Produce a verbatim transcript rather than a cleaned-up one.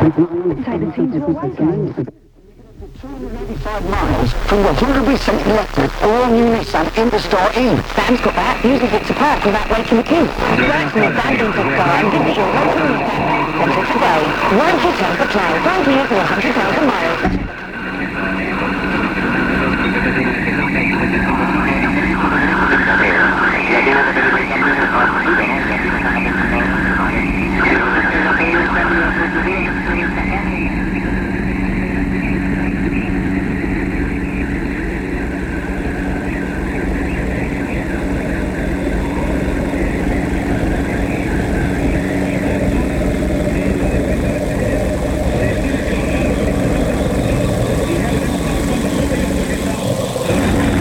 Take the team to away game. two hundred eighty-five miles from the Horribly Saint Electric all-new Nissan Interstar E. Dan's got that. Usually gets a park without waking the kids. Works in the Dan Interstar and gives it your local Nissan. What's it today? Won't you tell the cloud? Don't hear for one hundred thousand miles. Ya tiene que pedir también